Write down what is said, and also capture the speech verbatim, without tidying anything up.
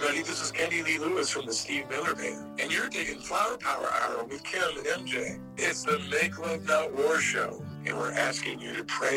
everybody. This is Kenny Lee Lewis from the Steve Miller Band, and you're digging Flower Power Hour with Kim and M J. It's the Make Love Not War show, and we're asking you to pray